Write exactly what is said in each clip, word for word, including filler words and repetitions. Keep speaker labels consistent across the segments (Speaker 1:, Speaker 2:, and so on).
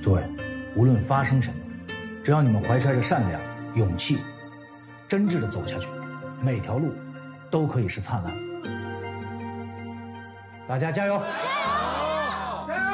Speaker 1: 诸位，无论发生什么，只要你们怀揣着善良、勇气，真挚的走下去，每条路都可以是灿烂的。大家加油！
Speaker 2: 加油！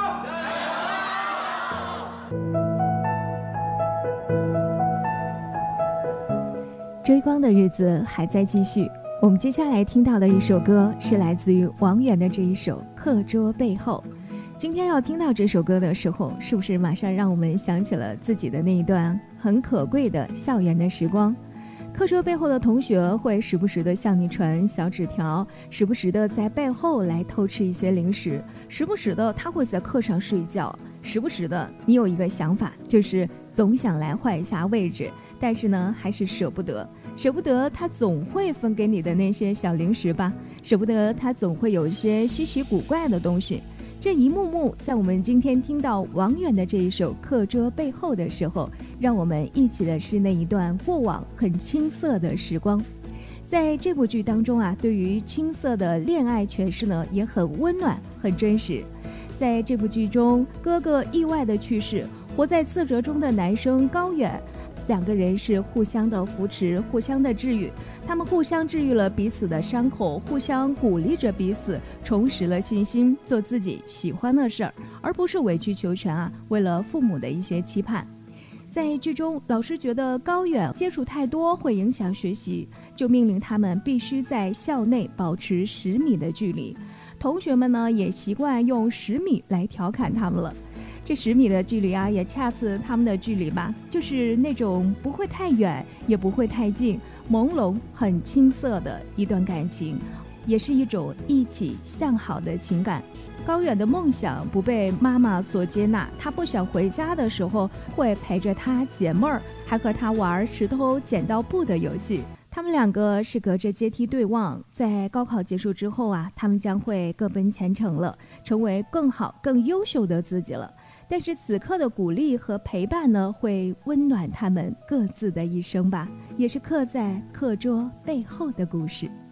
Speaker 3: 追光的日子还在继续。我们接下来听到的一首歌是来自于王源的这一首《课桌背后》。今天要听到这首歌的时候，是不是马上让我们想起了自己的那一段很可贵的校园的时光？课桌背后的同学会时不时的向你传小纸条，时不时的在背后来偷吃一些零食，时不时的他会在课上睡觉，时不时的你有一个想法，就是总想来换一下位置，但是呢还是舍不得舍不得他总会分给你的那些小零食吧，舍不得他总会有一些稀奇古怪的东西。这一幕幕在我们今天听到王源的这一首《课桌背后》的时候，让我们忆起的是那一段过往很青涩的时光。在这部剧当中啊，对于青涩的恋爱诠释呢也很温暖很真实。在这部剧中，哥哥意外的去世，活在自责中的男生高远，两个人是互相的扶持，互相的治愈，他们互相治愈了彼此的伤口，互相鼓励着彼此，重拾了信心，做自己喜欢的事儿，而不是委曲求全啊，为了父母的一些期盼。在剧中，老师觉得高远接触太多会影响学习，就命令他们必须在校内保持十米的距离。同学们呢也习惯用十米来调侃他们了。这十米的距离啊，也恰似他们的距离吧，就是那种不会太远，也不会太近，朦胧很青涩的一段感情，也是一种一起向好的情感。高远的梦想不被妈妈所接纳，他不想回家的时候，会陪着他解闷儿，还和他玩石头剪刀布的游戏。他们两个是隔着阶梯对望，在高考结束之后啊，他们将会各奔前程了，成为更好更优秀的自己了。但是此刻的鼓励和陪伴呢，会温暖他们各自的一生吧，也是刻在课桌背后的故事。